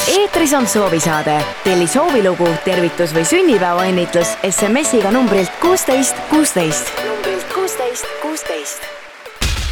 Eetris on soovisaade. Telli soovilugu, tervitus või sünnipäevaõnnitlus SMS-iga numbrilt 16 16. Numbrilt 16 16.